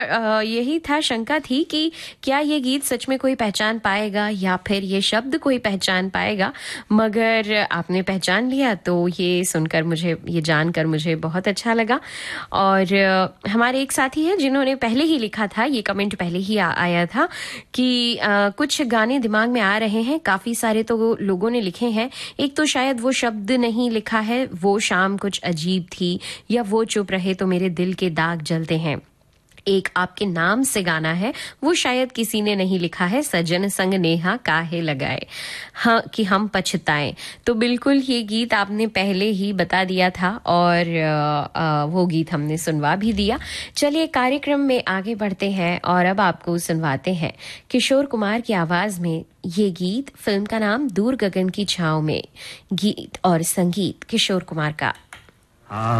यही था, शंका थी कि क्या ये गीत सच में कोई पहचान पाएगा या फिर ये शब्द कोई पहचान पाएगा, मगर आपने पहचान लिया, तो ये सुनकर मुझे, ये जानकर मुझे बहुत अच्छा लगा। और हमारे एक साथी हैं जिन्होंने पहले ही लिखा था, ये कमेंट पहले ही आया था कि कुछ गाने दिमाग में आ रहे हैं, काफी सारे तो लोगों ने लिखे हैं, एक तो शायद वो शब्द नहीं लिखा है, वो शाम कुछ अजीब थी, या वो चुप रहे तो मेरे दिल के दाग जलते हैं। एक आपके नाम से गाना है, वो शायद किसी ने नहीं लिखा है, सजन संग नेहा काहे लगाए, हाँ कि हम पछताएं। तो बिल्कुल ये गीत आपने पहले ही बता दिया था और वो गीत हमने सुनवा भी दिया। चलिए कार्यक्रम में आगे बढ़ते हैं और अब आपको सुनवाते हैं किशोर कुमार की आवाज में ये गीत। फिल्म का नाम दूर गगन की छांव में, गीत और संगीत किशोर कुमार का।